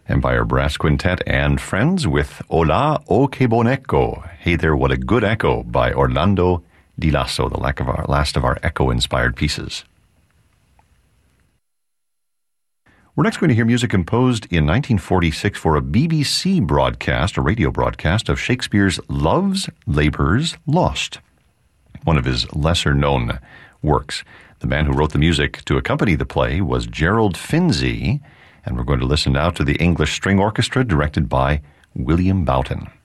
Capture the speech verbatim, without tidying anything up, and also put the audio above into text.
and by our brass quintet and friends with Hola, O Que Bon Echo. Hey there, what a good echo by Orlando Di Lasso, the lack of our, last of our echo-inspired pieces. We're next going to hear music composed in nineteen forty-six for a B B C broadcast, a radio broadcast of Shakespeare's Love's Labour's Lost, one of his lesser-known works. The man who wrote the music to accompany the play was Gerald Finzi, and we're going to listen now to the English String Orchestra directed by William Boughton.